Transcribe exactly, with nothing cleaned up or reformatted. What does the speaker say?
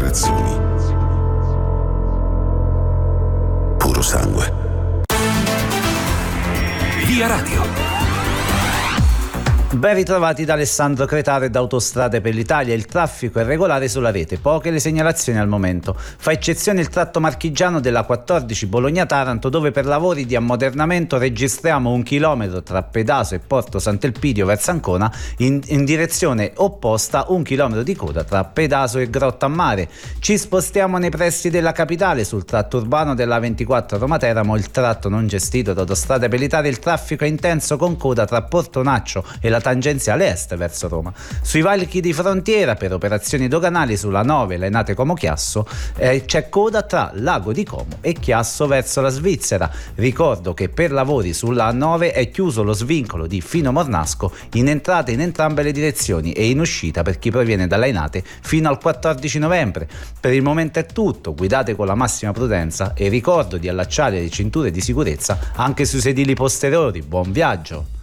generazioni. Puro sangue. Via Radio. Ben ritrovati da Alessandro Cretare da Autostrade per l'Italia. Il traffico è regolare sulla rete, poche le segnalazioni al momento. Fa eccezione il tratto marchigiano della quattordici Bologna-Taranto, dove per lavori di ammodernamento registriamo un chilometro tra Pedaso e Porto Sant'Elpidio verso Ancona, in, in direzione opposta un chilometro di coda tra Pedaso e Grottammare. Ci spostiamo nei pressi della capitale, sul tratto urbano della ventiquattro Roma-Teramo, il tratto non gestito da Autostrade per l'Italia. Il traffico è intenso con coda tra Portonaccio e la tangenziale est verso Roma. Sui valichi di frontiera per operazioni doganali sulla nove Lainate Como Chiasso eh, c'è coda tra Lago di Como e Chiasso verso la Svizzera. Ricordo che per lavori sulla A nove è chiuso lo svincolo di Fino Mornasco in entrata in entrambe le direzioni e in uscita per chi proviene da Lainate fino al quattordici novembre. Per il momento è tutto, guidate con la massima prudenza e ricordo di allacciare le cinture di sicurezza anche sui sedili posteriori. Buon viaggio!